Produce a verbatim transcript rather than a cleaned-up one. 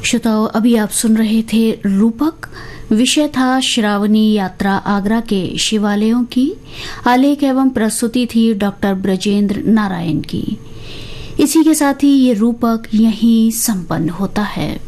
श्रोताओ, अभी आप सुन रहे थे रूपक। विषय था श्रावणी यात्रा आगरा के शिवालयों की। आलेख एवं प्रस्तुति थी डॉक्टर ब्रजेंद्र नारायण की। इसी के साथ ही ये रूपक यहीं संपन्न होता है।